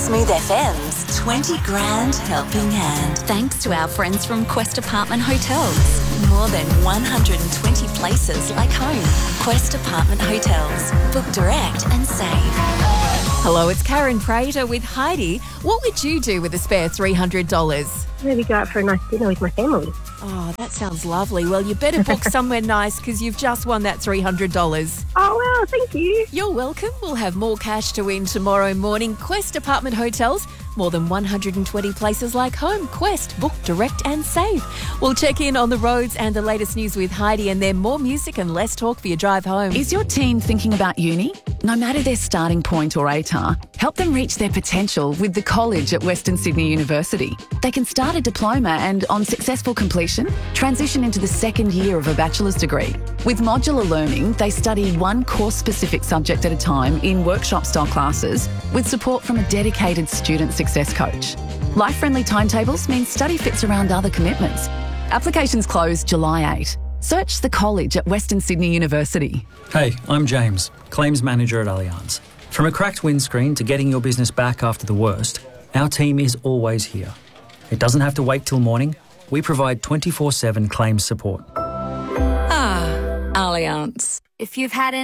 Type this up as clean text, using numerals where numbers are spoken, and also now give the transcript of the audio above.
Smooth FM's 20 Grand Helping Hand. Thanks to our friends from Quest Apartment Hotels. More than 120 places like home. Quest Apartment Hotels. Book direct and save. Hello, it's Karen Prater with Heidi. What would you do with a spare $300? Maybe go out for a nice dinner with my family. Oh, that sounds lovely. Well, you better book somewhere nice because you've just won that $300. Oh, well, thank you. You're welcome. We'll have more cash to win tomorrow morning. Quest Apartment Hotels. More than 120 places like home. Quest. Book direct and save. We'll check in on the roads and the latest news with Heidi, and then more music and less talk for your drive home. Is your teen thinking about uni? No matter their starting point or ATAR, help them reach their potential with the college at Western Sydney University. They can start a diploma and, on successful completion, transition into the second year of a bachelor's degree. With modular learning, they study one course-specific subject at a time in workshop-style classes with support from a dedicated student success coach. Life-friendly timetables mean study fits around other commitments. Applications close July 8. Search the college at Western Sydney University. Hey, I'm James, Claims Manager at Allianz. From a cracked windscreen to getting your business back after the worst, our team is always here. It doesn't have to wait till morning. We provide 24/7 claims support. Allianz. If you've had